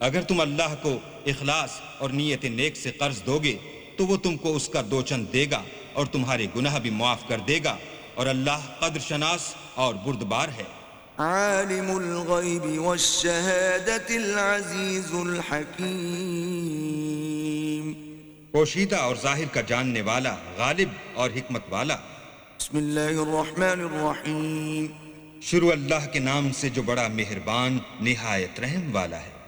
अगर तुम अल्लाह को इखलास और नीयत नेक से कर्ज दोगे तो वो तुमको उसका दोचन देगा और तुम्हारे गुनाह भी माफ कर देगा, और अल्लाह कद्र शनास और बुर्दबार है। आलिमुल गैबि वश्शहादतिल अज़ीज़ुल हकीम, पोशीदा और जाहिर का जानने वाला, गालिब और हिकमत वाला। बिस्मिल्लाहिर रहमानिर रहीम, शुरू अल्लाह के नाम से जो बड़ा मेहरबान निहायत रहम वाला है।